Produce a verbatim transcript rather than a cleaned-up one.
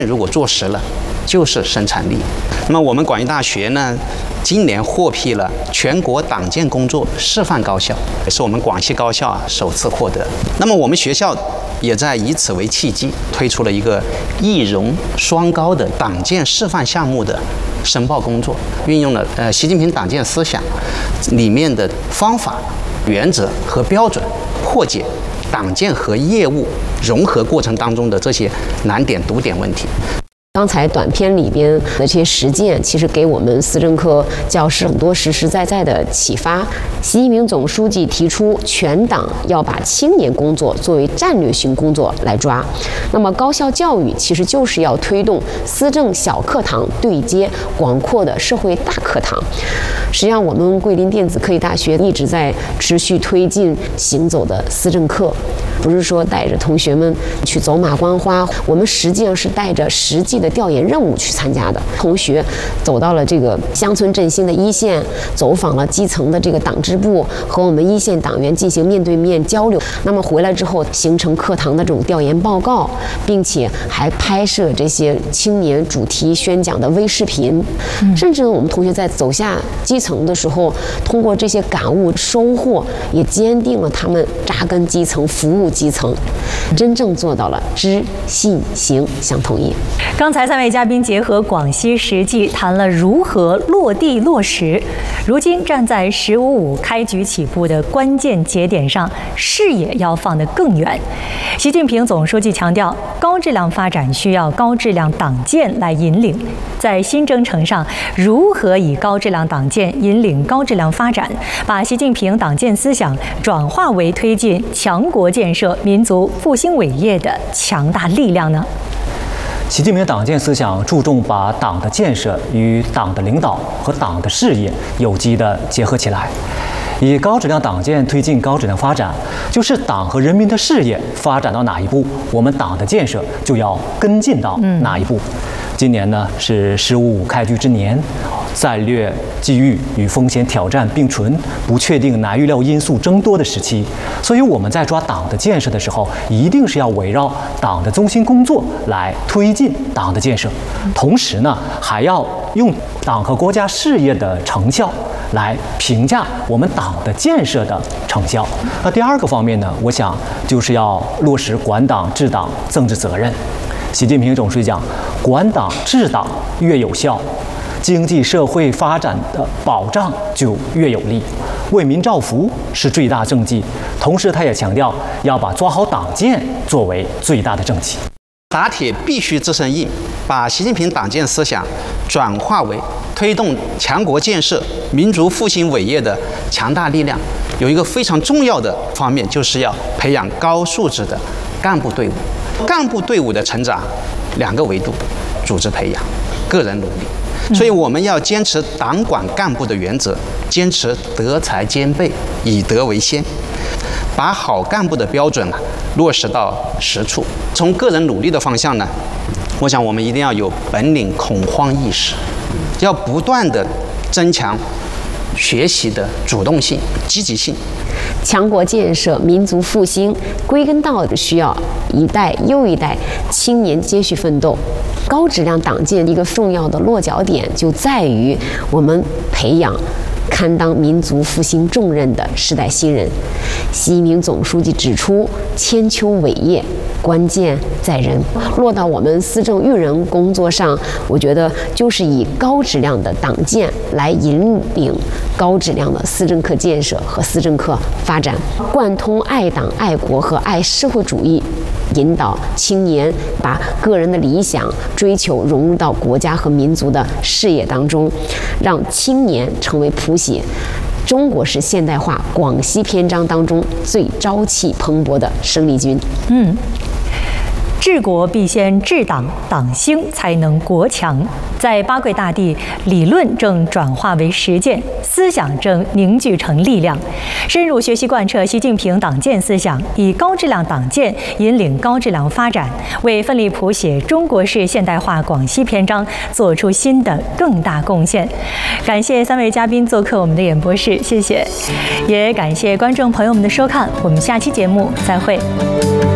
如果做实了，就是生产力。那么我们广医大学呢，今年获批了全国党建工作示范高校，也是我们广西高校啊首次获得。那么我们学校也在以此为契机，推出了一个艺融双高的党建示范项目的申报工作，运用了呃习近平党建思想里面的方法、原则和标准，破解党建和业务融合过程当中的这些难点、堵点问题。 刚才短片里边的这些实践，其实给我们思政课教师很多实实在在的启发。习近平总书记提出，全党要把青年工作作为战略性工作来抓。那么，高校教育其实就是要推动思政小课堂对接广阔的社会大课堂。实际上，我们桂林电子科技大学一直在持续推进行走的思政课。不是说带着同学们去走马观花，我们实际上是带着实际的调研任务去参加的。同学走到了这个乡村振兴的一线，走访了基层的这个党支部，和我们一线党员进行面对面交流。那么回来之后，形成课堂的这种调研报告，并且还拍摄这些青年主题宣讲的微视频。嗯、甚至呢，我们同学在走下基层的时候，通过这些感悟收获，也坚定了他们扎根基层、服务基层，真正做到了知、信、行相统一。 刚才三位嘉宾结合广西实际，谈了如何落地落实。如今站在“十五五”开局起步的关键节点上，视野要放得更远。习近平总书记强调，高质量发展需要高质量党建来引领。在新征程上，如何以高质量党建引领高质量发展，把习近平党建思想转化为推进强国建设、民族复兴伟业的强大力量呢？ 习近平党建思想注重把党的建设与党的领导和党的事业有机地结合起来，以高质量党建推进高质量发展，就是党和人民的事业发展到哪一步，我们党的建设就要跟进到哪一步。嗯今年呢是“十五五”开局之年，战略机遇与风险挑战并存，不确定难预料因素增多的时期，所以我们在抓党的建设的时候，一定是要围绕党的中心工作来推进党的建设，同时呢，还要用党和国家事业的成效来评价我们党的建设的成效。那第二个方面呢，我想就是要落实管党治党政治责任。习近平总书记讲，管党治党越有效，经济社会发展的保障就越有力，为民造福是最大政绩。同时，他也强调要把抓好党建作为最大的政绩。 打铁必须自身硬，把习近平党建思想转化为推动强国建设、民族复兴伟业的强大力量。有一个非常重要的方面，就是要培养高素质的干部队伍。干部队伍的成长，两个维度：组织培养、个人努力。所以我们要坚持党管干部的原则，坚持德才兼备，以德为先，把好干部的标准呢落实到实处。从个人努力的方向呢，我想我们一定要有本领恐慌意识，要不断的增强学习的主动性、积极性。 强国建设、民族复兴，归根到底需要一代又一代青年接续奋斗。高质量党建一个重要的落脚点就在于我们培养堪当民族复兴重任的时代新人。习近平总书记指出，千秋伟业关键在人，落到我们思政育人工作上，我觉得就是以高质量的党建来引领高质量的思政课建设和思政课发展，贯通爱党爱国和爱社会主义，引导青年把个人的理想追求融入到国家和民族的事业当中，让青年成为谱写中国式现代化广西篇章当中最朝气蓬勃的生力军。 嗯。治国必先治党，党兴才能国强。在八桂大地，理论正转化为实践，思想正凝聚成力量。深入学习贯彻习近平党建思想，以高质量党建引领高质量发展，为奋力谱写中国式现代化广西篇章做出新的更大贡献。感谢三位嘉宾做客我们的演播室，谢谢。也感谢观众朋友们的收看，我们下期节目再会。